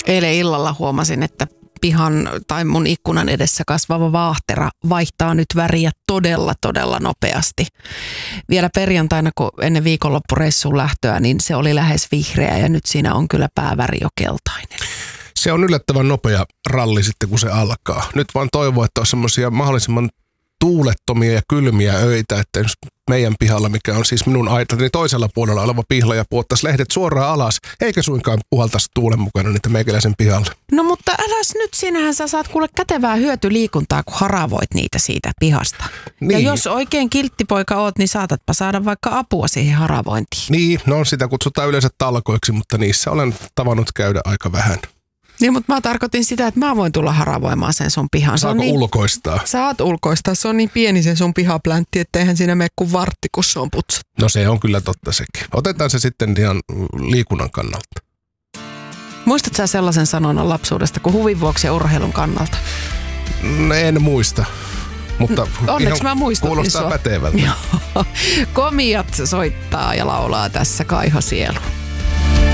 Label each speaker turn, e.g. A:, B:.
A: Eilen illalla huomasin, että pihan tai mun ikkunan edessä kasvava vaahtera vaihtaa nyt väriä todella nopeasti. Vielä perjantaina, kun ennen viikonloppureissuun lähtöä, niin se oli lähes vihreä ja nyt siinä on kyllä pääväri jo keltainen.
B: Se on yllättävän nopea ralli sitten, kun se alkaa. Nyt vaan toivon, että on semmoisia mahdollisimman tuulettomia ja kylmiä öitä, että meidän pihalla, mikä on siis minun aitani toisella puolella oleva pihla ja puottaisi lehdet suoraan alas, eikä suinkaan puhaltaisi tuulen mukana niitä meikäläisen pihalle.
A: No mutta äläs nyt, sinähän sä saat kuule kätevää hyötyliikuntaa, kun haravoit niitä siitä pihasta. Niin. Ja jos oikein kilttipoika oot, niin saatatpa saada vaikka apua siihen haravointiin.
B: Niin, no sitä kutsutaan yleensä talkoiksi, mutta niissä olen tavannut käydä aika vähän.
A: Niin, mutta mä tarkoitin sitä, että mä voin tulla haravoimaan sen sun pihan.
B: Saako niin, ulkoistaa?
A: Saat ulkoistaa. Se on niin pieni se sun pihapläntti, että eihän siinä mene kuin vartti, kun se on putsattu.
B: No se on kyllä totta sekin. Otetaan se sitten ihan liikunnan kannalta.
A: Muistatko sä sellaisen sanonnan lapsuudesta kuin huvin vuoksi ja urheilun kannalta?
B: En muista. Mutta
A: onneksi mä muistan.
B: Kuulostaa pätevältä.
A: Komiat soittaa ja laulaa tässä Kaiho Sielu.